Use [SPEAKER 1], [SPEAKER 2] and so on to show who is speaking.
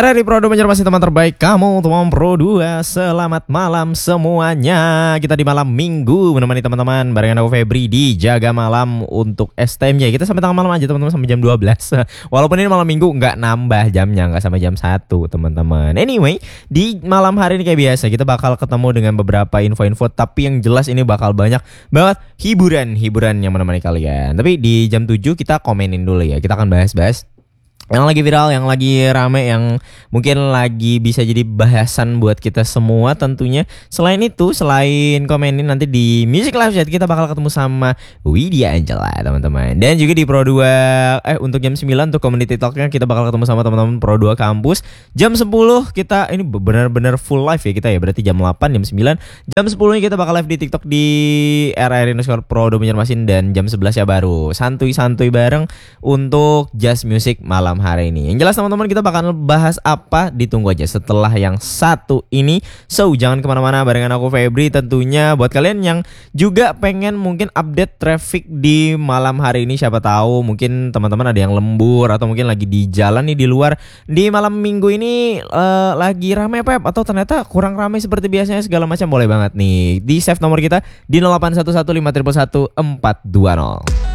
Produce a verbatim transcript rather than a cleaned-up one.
[SPEAKER 1] R R I Pro dua masih teman terbaik kamu, teman Pro dua. Selamat malam semuanya. Kita di malam minggu menemani teman-teman barengan aku Febri di Jaga Malam untuk S T M nya. Kita sampai tengah malam aja teman-teman, sampai jam dua belas. Walaupun ini malam minggu nggak nambah jamnya, nggak sampai jam satu teman-teman. Anyway, di malam hari ini kayak biasa kita bakal ketemu dengan beberapa info-info, tapi yang jelas ini bakal banyak banget hiburan-hiburan yang menemani kalian. Tapi di jam tujuh kita komenin dulu ya. Kita akan bahas-bahas yang lagi viral, yang lagi rame, yang mungkin lagi bisa jadi bahasan buat kita semua tentunya. Selain itu, selain komenin nanti di Music Live Chat, kita bakal ketemu sama Widya Angela teman-teman. Dan juga di Pro dua, eh untuk jam sembilan untuk community talknya kita bakal ketemu sama teman-teman Pro dua Kampus. Jam sepuluh kita, ini benar-benar full live ya kita ya, berarti jam delapan, jam sembilan. Jam sepuluh kita bakal live di TikTok di R R I underscore Pro dua Banjarmasin. Dan jam sebelas ya baru santuy-santuy bareng untuk Just Music malam hari ini. Yang jelas teman-teman, kita bakal bahas apa, ditunggu aja setelah yang satu ini. So jangan kemana-mana barengan aku Febri tentunya. Buat kalian yang juga pengen mungkin update traffic di malam hari ini, siapa tahu mungkin teman-teman ada yang lembur atau mungkin lagi di jalan nih di luar di malam minggu ini, uh, lagi rame Pep, atau ternyata kurang rame seperti biasanya segala macam, boleh banget nih di save nomor kita di nol delapan satu satu lima satu satu empat dua nol.